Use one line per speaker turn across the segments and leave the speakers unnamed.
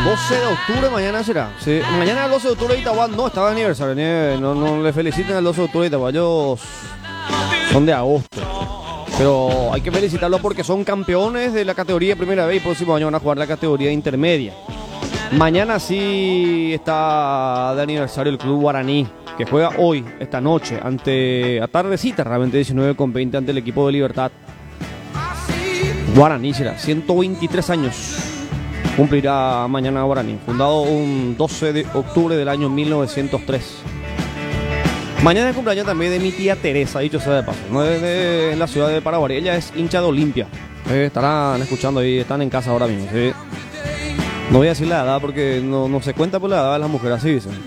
12 de octubre mañana será. Sí, mañana el 12 de octubre de Itagua no estaba de aniversario. No le feliciten al 12 de octubre de Itagua. Ellos son de agosto. Pero hay que felicitarlos porque son campeones de la categoría de primera vez y próximo año van a jugar la categoría intermedia. Mañana sí está de aniversario el Club Guaraní, que juega hoy, esta noche, a tardecita, realmente 19:20 ante el equipo de Libertad. Guaraní será, 123 años cumplirá mañana Guaraní, fundado un 12 de octubre del año 1903. Mañana es cumpleaños también de mi tía Teresa, dicho sea de paso, no es de la ciudad de Paraguay, ella es hincha de Olimpia. Estarán escuchando ahí, están en casa ahora mismo. ¿Sí? No voy a decir la edad porque no se cuenta por la edad de las mujeres, así dicen.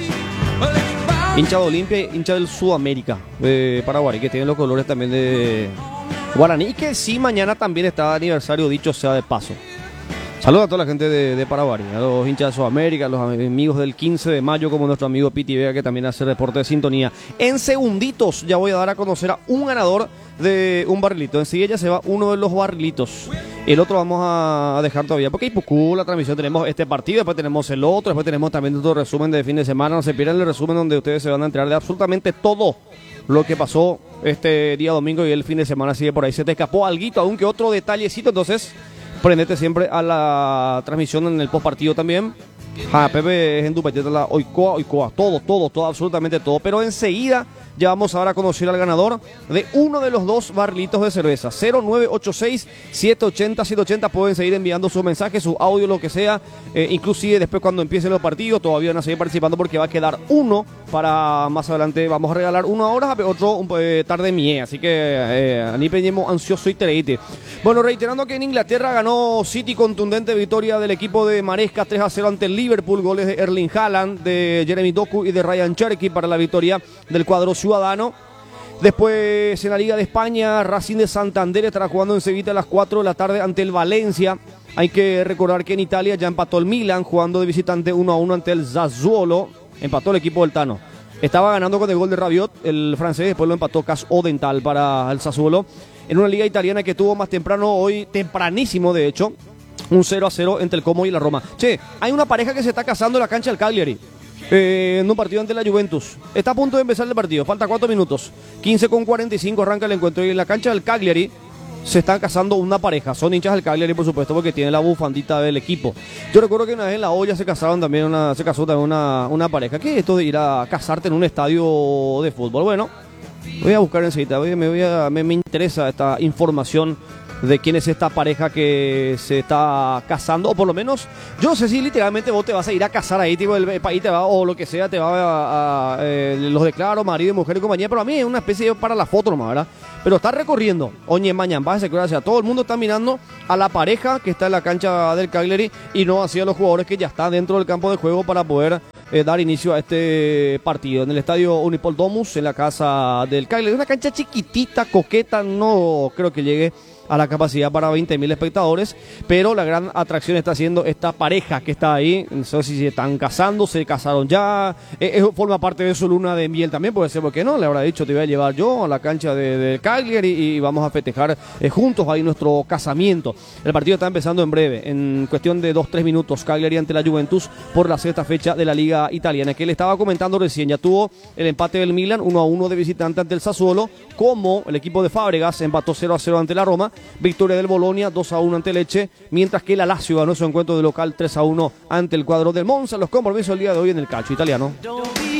Hincha de Olimpia y hincha del Sudamérica de Paraguay, que tienen los colores también de Guaraní, y que sí, mañana también está de aniversario, dicho sea de paso. Saludos a toda la gente de Paraguay, a los hinchas de Sudamérica, a los amigos del 15 de mayo, como nuestro amigo Piti Vega, que también hace reporte de sintonía. En segunditos ya voy a dar a conocer a un ganador de un barrilito. Enseguida ya se va uno de los barrilitos. El otro vamos a dejar todavía, porque hay poco la transmisión. Tenemos este partido, después tenemos el otro, después tenemos también otro resumen de fin de semana. No se pierdan el resumen donde ustedes se van a enterar de absolutamente todo lo que pasó este día domingo y el fin de semana. Sigue por ahí, se te escapó alguito, aunque otro detallecito, entonces prendete siempre a la transmisión en el post partido también. Pepe es en Dupayeta, la Oicoa, todo, absolutamente todo. Pero enseguida ya vamos ahora a conocer al ganador de uno de los dos barrilitos de cerveza. 0986-780-780. Pueden seguir enviando sus mensajes, sus audios, lo que sea. Inclusive después cuando empiecen los partidos todavía van a seguir participando porque va a quedar uno para más adelante. Vamos a regalar uno ahora, otro tarde mía. Así que ni peñemos ansioso y tereite. Bueno, reiterando que en Inglaterra ganó City, contundente victoria del equipo de Maresca 3-0 ante el Liverpool. Goles de Erling Haaland, de Jeremy Doku y de Ryan Cherky para la victoria del cuadro ciudadano. Después en la Liga de España, Racing de Santander estará jugando en Sevilla a las 4 de la tarde ante el Valencia. Hay que recordar que en Italia ya empató el Milan jugando de visitante 1-1 ante el Sassuolo. Empató el equipo del Tano. Estaba ganando con el gol de Rabiot, el francés, después lo empató Cas Odental para el Sassuolo. En una liga italiana que tuvo más temprano, hoy tempranísimo de hecho, un 0-0 entre el Como y la Roma. Che, hay una pareja que se está casando en la cancha del Cagliari. En un partido ante la Juventus. Está a punto de empezar el partido, falta 4 minutos. 15:45 arranca el encuentro y en la cancha del Cagliari se están casando una pareja. Son hinchas del Cagliari, por supuesto, porque tienen la bufandita del equipo. Yo recuerdo que una vez en la olla se casó también una pareja. ¿Qué es esto de ir a casarte en un estadio de fútbol? Bueno, voy a buscar enseguida, me interesa esta información de quién es esta pareja que se está casando, o por lo menos, yo no sé si literalmente vos te vas a ir a casar ahí, tipo el país te va, o lo que sea, te va los declaro, marido, mujer y compañía, pero a mí es una especie de para la foto nomás, ¿verdad? Pero está recorriendo, oye, mañana, todo el mundo está mirando a la pareja que está en la cancha del Cagliari y no hacia los jugadores que ya están dentro del campo de juego para poder dar inicio a este partido en el estadio Unipol Domus, en la casa del Cagliari. Una cancha chiquitita, coqueta, no creo que llegue a la capacidad para 20.000 espectadores, pero la gran atracción está siendo esta pareja que está ahí. No sé si se están casando, se casaron ya, forma parte de su luna de miel también, puede ser, porque no, le habrá dicho, te voy a llevar yo a la cancha de Cagliari y vamos a festejar juntos ahí nuestro casamiento. El partido está empezando en breve, en cuestión de 2-3 minutos, Cagliari ante la Juventus por la sexta fecha de la Liga Italiana, que le estaba comentando recién, ya tuvo el empate del Milan 1-1 de visitante ante el Sassuolo, como el equipo de Fábregas empató 0-0 ante la Roma. Victoria del Bolonia 2-1 ante Lecce, mientras que la Lazio ganó su encuentro de local 3-1 ante el cuadro del Monza. Los compromisos el día de hoy en el calcio italiano.